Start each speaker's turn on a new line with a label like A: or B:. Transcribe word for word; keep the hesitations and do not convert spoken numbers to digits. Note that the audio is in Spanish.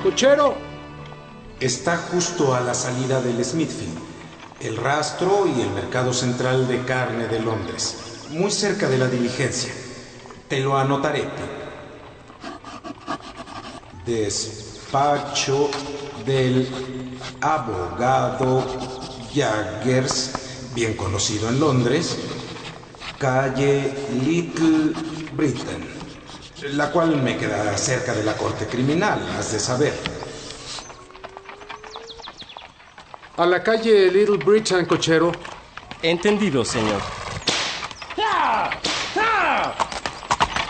A: ¡Cochero!
B: Está justo a la salida del Smithfield, el rastro y el mercado central de carne de Londres, muy cerca de la diligencia. Te lo anotaré. Despacho del abogado Jaggers, bien conocido en Londres, calle Little Britain, la cual me queda cerca de la corte criminal, has de saber.
A: A la calle Little Britain, cochero.
C: Entendido, señor.